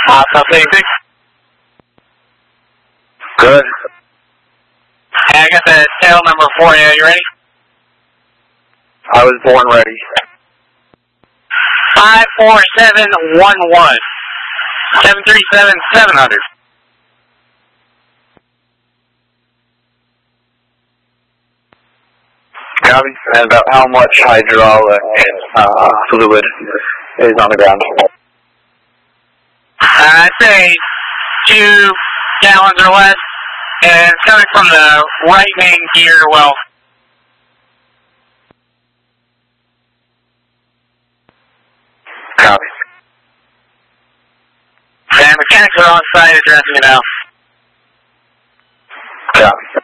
South 86. Good. Hey, I got the tail number for you. You ready? I was born ready. 54711. 737-700. Copy. And about how much hydraulic fluid is on the ground? I'd say 2 gallons or less, and it's coming from the right main gear well. Copy. And mechanics are on site addressing it now. Copy.